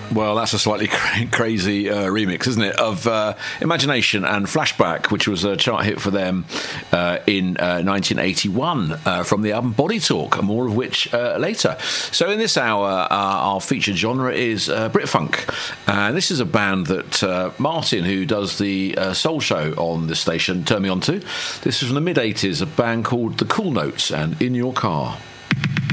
Well, that's a slightly crazy remix, isn't it, of Imagination and Flashback, which was a chart hit for them in 1981 from the album Body Talk, more of which later. So in this hour, our featured genre is Britfunk. And this is a band that Martin, who does the Soul Show on this station, turned me on to. This is from the mid-80s, a band called The Cool Notes and In Your Car.